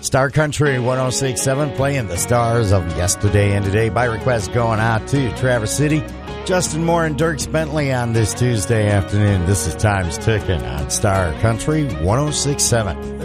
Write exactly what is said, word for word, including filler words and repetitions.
Star Country one oh six point seven playing the stars of yesterday and today. By request going out to Traverse City, Justin Moore and Dirks Bentley on this Tuesday afternoon. This is Time's Ticking on Star Country one oh six point seven.